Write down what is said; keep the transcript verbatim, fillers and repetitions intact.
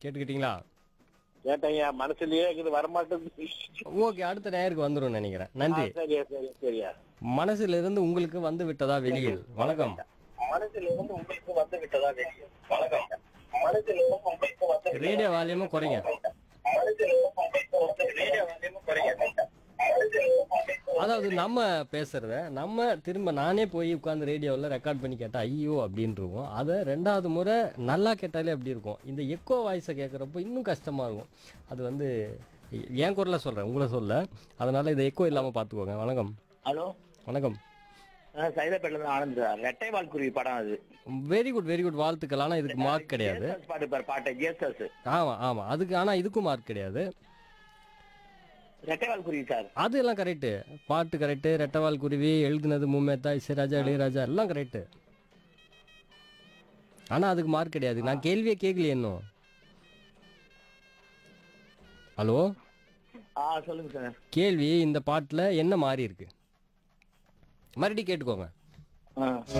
கேட்டுக்கிட்டீங்களா? கேட்டேங்க, மனசுலயே இருக்குது, வரமாட்டேங்குது. ஓகே, அடுத்த நேயருக்கு வந்துரும் நினைக்கிறேன். ஆ, நன்றி. சரியா சரி சரியா. மனசுல இருந்து உங்களுக்கு வந்து விட்டதா வெளியில்? வணக்கம். மனசுல இருந்து உங்களுக்கு வந்து விட்டதா வெளியே? வணக்கம். மனசுல இருந்து உங்களுக்கு வந்து விட்டதா ரேடியோ வால்யூமை குறைங்க. மனசுல இருந்து உங்களுக்கு வந்து ரேடியோ வால்யூமை குறைங்க. மனசுல இருந்து உங்களுக்கு அதாவது நம்ம பேசுறத நம்ம திரும்ப நானே போய் உட்காந்து ரேடியோவில் ரெக்கார்ட் பண்ணி கேட்டா ஐயோ அப்படின்னு இருக்கும். அதை ரெண்டாவது முறை நல்லா கேட்டாலே அப்படி இருக்கும். இந்த எக்கோ வாய்ஸை கேட்குறப்போ இன்னும் கஷ்டமா இருக்கும். அது வந்து என் குரலை சொல்றேன், உங்களை சொல்ல. அதனால இதை எக்கோ இல்லாம பார்த்துக்கோங்க. வணக்கம். ஹலோ, வணக்கம். சைதாப்பேட்டில இருந்து ஆனந்த் சார். ரெட்டை வால்குருவி படம் அது. வெரி குட் வெரி குட் வாழ்த்துக்கள். ஆனால் இதுக்கு மார்க் கிடையாது. ஜேசஸ் பாட்டு பாரு, பாட்டு ஜேசஸ். ஆமா ஆமா அதுக்கு, ஆனால் இதுக்கும் மார்க் கிடையாது. ரெட்டை வால்குருவி சார். அது எல்லாம் கரெக்டு. பாட்டு கரெக்டு, ரெட்டவால் குருவி, எழுதுனது மும்மேத்தா, இசைராஜா, இளையராஜா எல்லாம் கரெக்டு. ஆனால் அதுக்கு மார்க் கிடையாது. நான் கேள்வியே கேட்கலையே இன்னும். ஹலோ, ஆ, சொல்லுங்க சார். கேள்வி இந்த பாட்டில் என்ன மாறி இருக்கு? மறுபடியும் கேட்டுக்கோங்க. ஆ